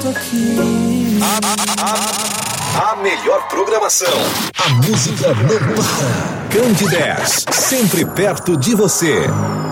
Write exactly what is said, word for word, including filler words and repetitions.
aqui. A, a, a melhor programação. A música não para. Candidez, sempre perto de você.